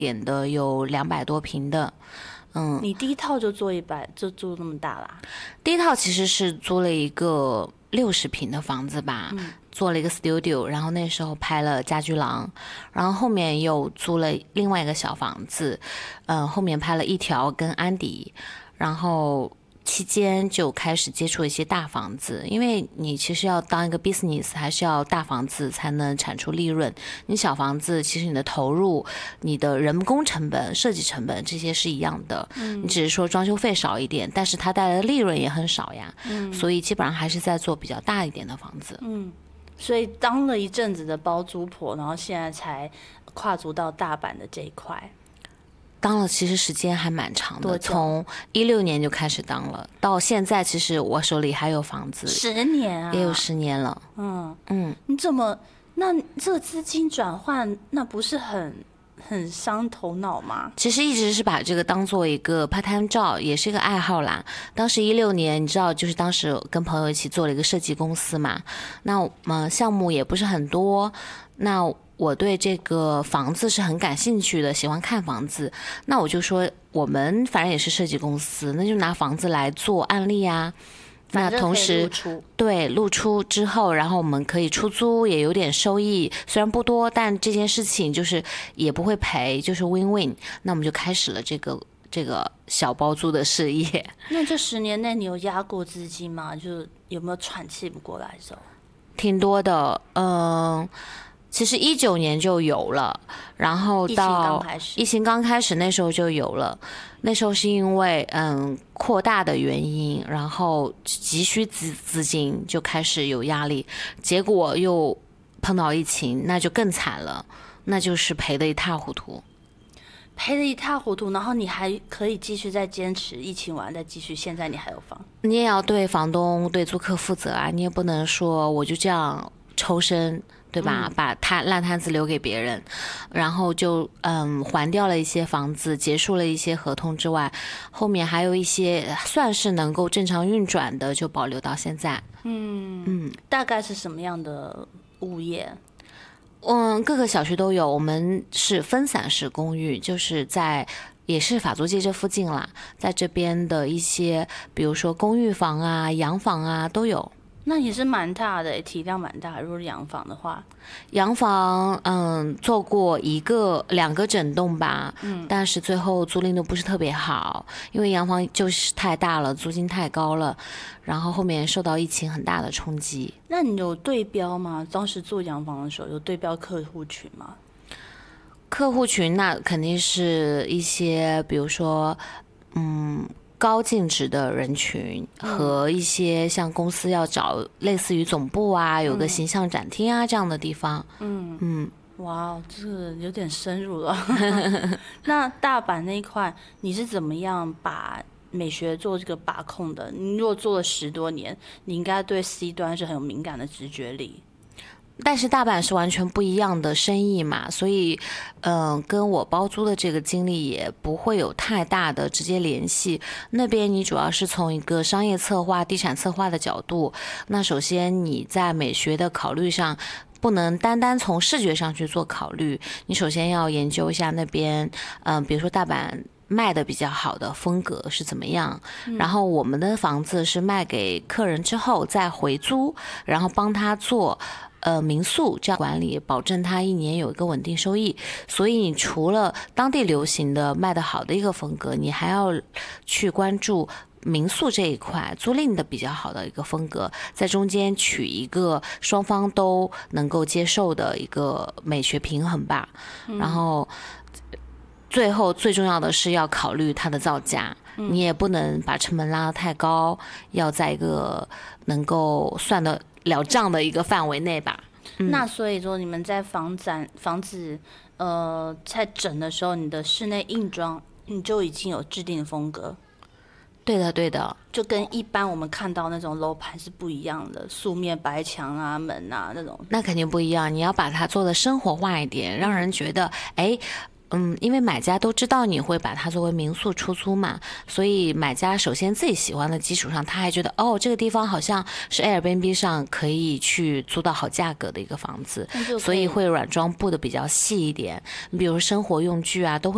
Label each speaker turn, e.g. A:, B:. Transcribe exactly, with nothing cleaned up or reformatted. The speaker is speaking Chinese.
A: 点的有两百多平的。嗯，
B: 你第一套就做一百，就住那么大啦？
A: 第一套其实是租了一个六十平的房子吧，嗯、做了一个 studio， 然后那时候拍了家居廊，然后后面又租了另外一个小房子，嗯、呃，后面拍了一条跟安迪，然后期间就开始接触一些大房子，因为你其实要当一个 business 还是要大房子才能产出利润，你小房子其实你的投入、你的人工成本、设计成本这些是一样的，嗯、你只是说装修费少一点，但是它带来的利润也很少呀，嗯、所以基本上还是在做比较大一点的房子。
B: 嗯，所以当了一阵子的包租婆，然后现在才跨足到大阪的这一块。
A: 当了其实时间还蛮长的，从一六年就开始当了，到现在其实我手里还有房子，
B: 十年啊，
A: 也有十年了。
B: 嗯嗯，你怎么那这个资金转换，那不是很很伤头脑吗？
A: 其实一直是把这个当做一个 part time job， 也是一个爱好啦。当时一六年，你知道，就是当时跟朋友一起做了一个设计公司嘛，那么项目也不是很多，那我对这个房子是很感兴趣的，喜欢看房子。那我就说，我们反正也是设计公司，那就拿房子来做案例啊。那同时，对，露出之后，然后我们可以出租，也有点收益，虽然不多，但这件事情就是也不会赔，就是 win win。那我们就开始了这个这个小包租的事业。
B: 那这十年内你有压过资金吗？就有没有喘气不过来的时候？
A: 挺多的，嗯、呃。其实一九年就有了，然后到疫情刚开始那时候就有了，那时候是因为嗯扩大的原因，然后急需资资金就开始有压力，结果又碰到疫情，那就更惨了，那就是赔得一塌糊涂。
B: 赔得一塌糊涂，然后你还可以继续再坚持，疫情完再继续，现在你还有房，
A: 你也要对房东对租客负责啊，你也不能说我就这样抽身。对吧？嗯、把摊烂摊子留给别人，然后就嗯还掉了一些房子，结束了一些合同之外，后面还有一些算是能够正常运转的，就保留到现在。
B: 嗯嗯，大概是什么样的物业？
A: 嗯，各个小区都有。我们是分散式公寓，就是在也是法租界这附近啦，在这边的一些，比如说公寓房啊、洋房啊都有。
B: 那也是蛮大的，体量蛮大。如果是洋房的话，
A: 洋房嗯做过一个两个整栋吧，嗯，但是最后租赁都不是特别好，因为洋房就是太大了，租金太高了，然后后面受到疫情很大的冲击。
B: 那你有对标吗？当时做洋房的时候有对标客户群吗？
A: 客户群那肯定是一些，比如说嗯。高净值的人群和一些像公司要找类似于总部啊，嗯、有个形象展厅啊这样的地方。嗯嗯，
B: 哇，这个有点深入了。那大阪那一块，你是怎么样把美学做这个把控的？你如果做了十多年，你应该对 C 端是很有敏感的直觉力。
A: 但是大阪是完全不一样的生意嘛，所以，嗯、呃，跟我包租的这个经历也不会有太大的直接联系。那边你主要是从一个商业策划、地产策划的角度，那首先你在美学的考虑上，不能单单从视觉上去做考虑，你首先要研究一下那边，嗯、呃，比如说大阪卖的比较好的风格是怎么样，嗯、然后我们的房子是卖给客人之后再回租，然后帮他做。呃，民宿这样管理，保证它一年有一个稳定收益。所以你除了当地流行的卖得好的一个风格，你还要去关注民宿这一块租赁的比较好的一个风格，在中间取一个双方都能够接受的一个美学平衡吧。嗯、然后最后最重要的是要考虑它的造价，嗯、你也不能把成本拉得太高，要在一个能够算得了账的一个范围内吧。
B: 嗯、那所以说你们在房展房子呃在整的时候，你的室内硬装你就已经有制定的风格。
A: 对的对的，
B: 就跟一般我们看到那种楼盘是不一样的，素面白墙啊门啊那种。
A: 那肯定不一样，你要把它做的生活化一点，让人觉得哎嗯，因为买家都知道你会把它作为民宿出租嘛，所以买家首先自己喜欢的基础上，他还觉得哦，这个地方好像是 Airbnb 上可以去租到好价格的一个房子，所以会软装布的比较细一点，你比如生活用具啊都会